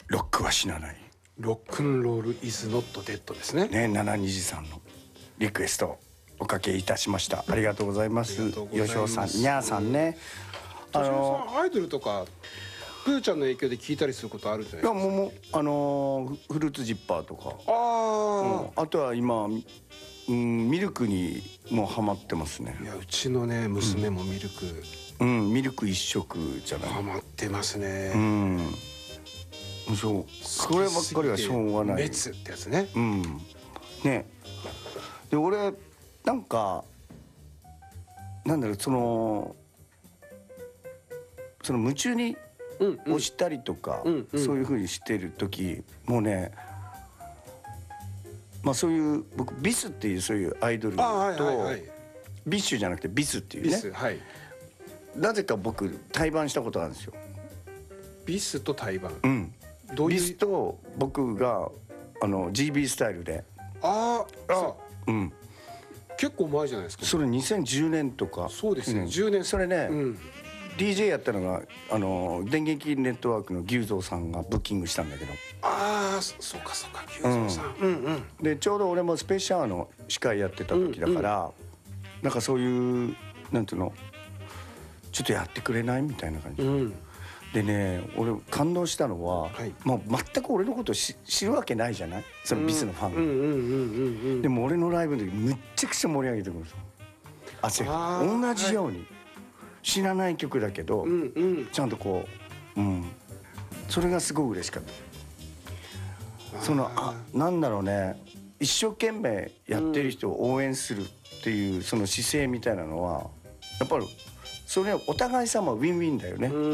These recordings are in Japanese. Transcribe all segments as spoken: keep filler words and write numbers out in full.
ロックは死なない。 ロックンロールイズノットデッドですね。 ね、ななにじさんのリクエストおかけいたしました。ありがとうございます。吉尾さん、にゃーさんね。 あのアイドルとかプーちゃんの影響で聞いたりすることあるんじゃないですか。 いやもうあのフルーツジッパーとか、 あ、 うん、あとは今、うん、ミルクにもうハマってますね。 いやうちのね娘もミルク、 うん、うん、ミルク一色じゃない。 ハマってますね。 うん、そうそればっかりはしょうがない。 滅ってやつね。 うんね。で俺なんかなんだろう、そのその夢中に押したりとか、うんうん、そういう風にしてる時もうね、まあそういう僕ビスっていうそういうアイドルと、はいはいはい、ビッシュじゃなくてビスっていうね、ビス、はい、なぜか僕対バンしたことあるんですよ。 ビスと対バン、 うん、どういうビスと僕があの ジービー スタイルで、 ああ、 うん、 結構前じゃないですか。 それにせんじゅうねんとか。 そうですね、うん、じゅうねん。 それね、うん、ディージェー やったのがあの電撃ネットワークの牛蔵さんがブッキングしたんだけど。 ああ、そうかそうか、牛蔵さん、うんうんうん、 でちょうど俺もスペシャルの司会やってた時だから、うんうん、なんかそういうなんていうの、ちょっとやってくれないみたいな感じ、うん、でね、俺感動したのは、はい、もう全く俺のことを知るわけないじゃない、そのビスのファンが。でも俺のライブでむっちゃくちゃ盛り上げてくるんですよ。あ、同じように、はい、知らない曲だけど、うんうん、ちゃんとこう、うん、それがすごく嬉しかった。そのあなんだろうね、一生懸命やってる人を応援するっていうその姿勢みたいなのはやっぱりそれはお互い様ウィンウィンだよね。うん、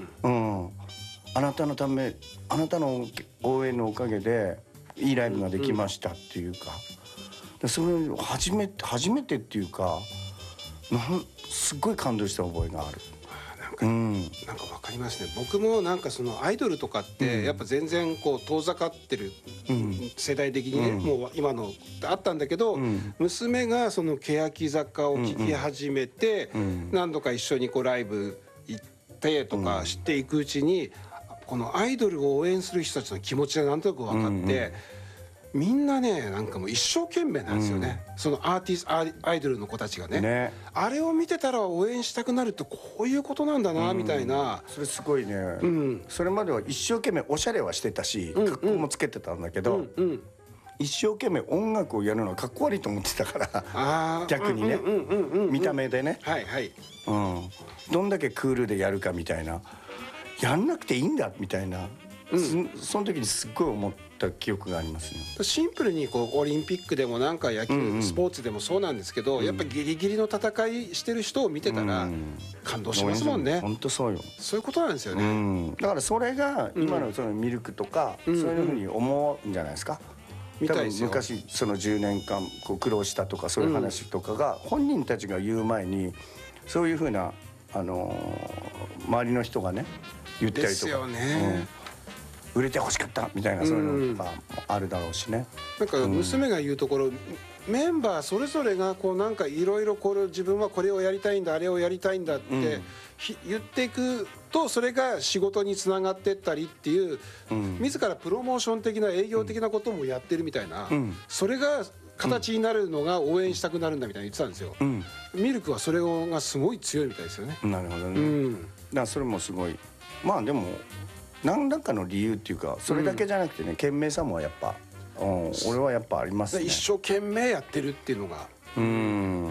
うん、あなたのため、あなたの応援のおかげでいいライブができましたっていうか、うん、それ初めて初めてっていうか、なんすっごい感動した覚えがある。 なんか、うん、なんかわかりますね。僕もなんかそのアイドルとかってやっぱ全然こう遠ざかってる、うん、世代的にね、うん、もう今のあったんだけど、うん、娘がその欅坂を聴き始めて、うんうん、何度か一緒にこうライブ行ってとかしていくうちに、うん、このアイドルを応援する人たちの気持ちがなんとなく分かって、うんうん、みんなね、なんかもう一生懸命なんですよね、うん、そのアーティストアイドルの子たちが ね, ねあれを見てたら応援したくなるってこういうことなんだな、うん、みたいな。 それすごいね、うん、それまでは一生懸命おしゃれはしてたし、うん、格好もつけてたんだけど、うんうん、一生懸命音楽をやるのはかっこ悪いと思ってたから逆にね、見た目でね、はいはい、うん、どんだけクールでやるかみたいな、やんなくていいんだみたいな、うん、その時にすっごい思った記憶がありますね。 シンプルにこうオリンピックでもなんか野球、うんうん、スポーツでもそうなんですけど、うん、やっぱりギリギリの戦いしてる人を見てたら感動しますもんね。 本当そうよ。 そういうことなんですよね、うん、 だからそれが今のそのミルクとか、うん、そういうふうに思うんじゃないですか、うん、多分昔そのじゅうねんかんこう苦労したとかそういう話とかが本人たちが言う前にそういうふうな、あのー、周りの人がね言ったりとかですよね、うん、売れて欲しかったみたいなそういうのがあるだろうしね、 うん、なんか娘が言うところ、うん、メンバーそれぞれがこうなんかいろいろこれ自分はこれをやりたいんだあれをやりたいんだって、うん、言っていくとそれが仕事につながってったりっていう、うん、自らプロモーション的な営業的なこともやってるみたいな、うん、それが形になるのが応援したくなるんだみたいに言ってたんですよ、うん、ミルクはそれがすごい強いみたいですよね。 なるほどね、うん、だからそれもすごい、まあでも何らかの理由っていうかそれだけじゃなくてね、懸命さもやっぱ、うん、俺はやっぱありますね。 一生懸命やってるっていうのが、うん、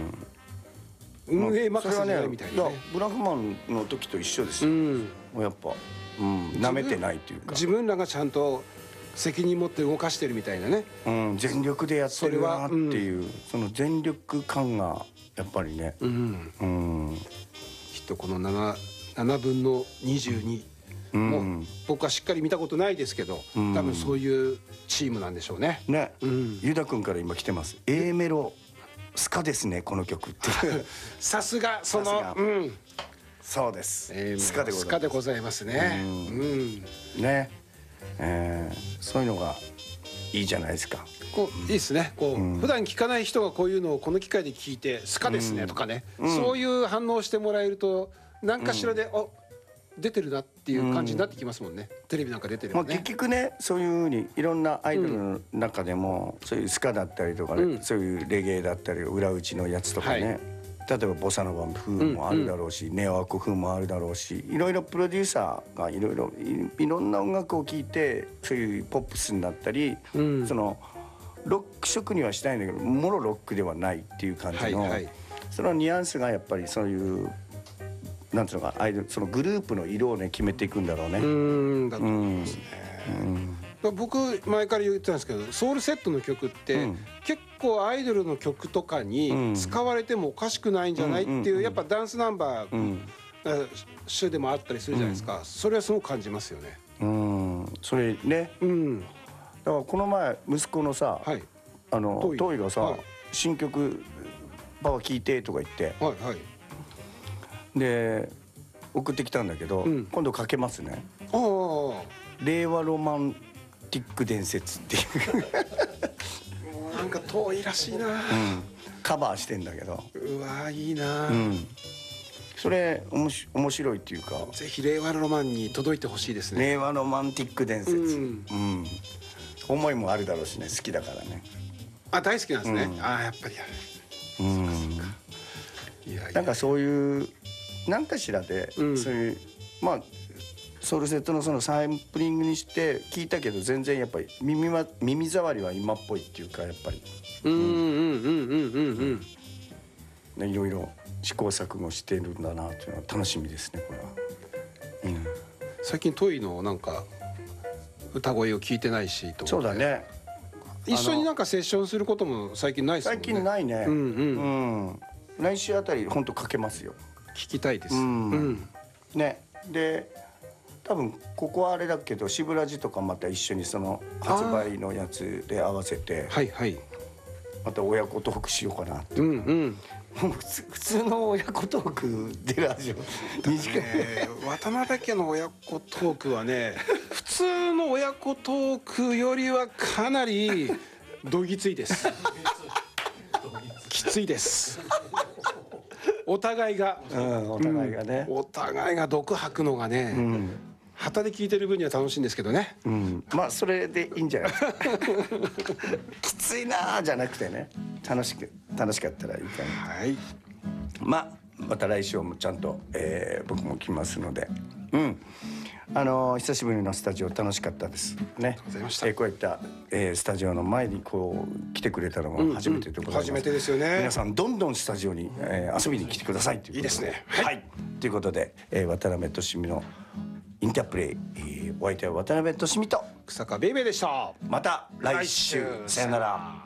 運営任せじゃないみたいな、ね、 まあ、ね、ブラフマンの時と一緒ですよ、うん、もうやっぱ、うん、舐めてないというか自分らがちゃんと責任持って動かしてるみたいなね、 うん、全力でやってるなっていう、うん、その全力感がやっぱりね、うんうん、 きっとこの 7, 7分のにじゅうに、うん、もう僕はしっかり見たことないですけど、うん、多分そういうチームなんでしょうね。 ね、うん、ユダ君から今来てます。 A メロスカですねこの曲ってさすがその、うん、 そうです、 えー、スカでございます。スカでございますね、うんうん、ね、えー、そういうのがいいじゃないですか。 こういいですね、こう、うん、普段聞かない人がこういうのをこの機会で聞いてスカですねとかね、うん、そういう反応をしてもらえると何かしらで、うん、お出てるなっていう感じになってきますもんね、テレビなんか出てるまあ、 もんね。 結局ねそういうふうにいろんなアイドルの中でも、そういうスカだったりとかね、 うんそういうレゲエだったり裏打ちのやつとかね、 はい例えばボサノバ風もあるだろうし、ネオアコ風もあるだろうし、いろいろプロデューサーがいろいろいいろんな音楽を聴いてそういうポップスになったり、 うん、 そのロック色にはしたいんだけどもろロックではないっていう感じの、 はいはい、 そのニュアンスがやっぱりそういうなんていうのかアイドルそのグループの色をね決めていくんだろうね。 うーんだと思いますね。 うん僕前から言ってたんですけどソウルセットの曲って、うん、結構アイドルの曲とかに使われてもおかしくないんじゃないっていう、やっぱダンスナンバー、うん、週でもあったりするじゃないですか、うん、それはすごく感じますよね。 うんそれね、うん、だからこの前息子のさ、はい、あのトイがさ、はい、新曲「パパ聴いて」とか言って、はいはい、で送ってきたんだけど、うん、今度かけますね。ああ令和ロマンティック伝説っていうもうなんか遠いらしいな、うん、 カバーしてんだけどうわいいな、 うん、それおもし面白いっていうかぜひ令和ロマンに届いてほしいですね。 令和ロマンティック伝説、うんうん、思いもあるだろうしね好きだからね。 あ大好きなんですね、うん、あやっぱりうん、そうかそうかいやいやなんかそういう何かしらで、うん、そういうまあソウルセットのそのサンプリングにして聞いたけど全然やっぱり 耳, は耳障りは今っぽいっていうかやっぱりうんうんうんうんうんうんいろいろ試行錯誤してるんだなっていうのは楽しみですねこれは、 うん、最近トイのなんか歌声を聞いてないしとそうだね一緒になんかセッションすることも最近ないですもんね。 最近ないね、うんうんうん、来週あたり本当かけますよ。 聞きたいです、 うんうん、ねで多分ここはあれだけどシブラジとかまた一緒にその発売のやつで合わせてはいはいまた親子トークしようかなって、 うんうん、 もう普通、普通の親子トークでラジオ短い、 ね、渡辺家の親子トークはね普通の親子トークよりはかなりどぎついですきついですお互いが、 うん、お互いがね、 うん、お互いが毒吐くのがね、うん、旗で聞いてる分には楽しいんですけどね、 うん、まあそれでいいんじゃないですかきついなじゃなくてね楽しく楽しかったらいいかな。はいまあまた来週もちゃんと、えー、僕も来ますのでうんあのー、久しぶりのスタジオ楽しかったですね。 ありがとうございました。 えー、こういった、えー、スタジオの前にこう来てくれたのが初めてでございます、うんうん、 初めてですよね。 皆さんどんどんスタジオに、えー、遊びに来てくださいということでいいですね。 はい、はい、ということで、えー、渡辺俊美のインタープレイ、えー、お相手は渡辺俊美と草加ベイベーでした。 また来週、来週さよなら。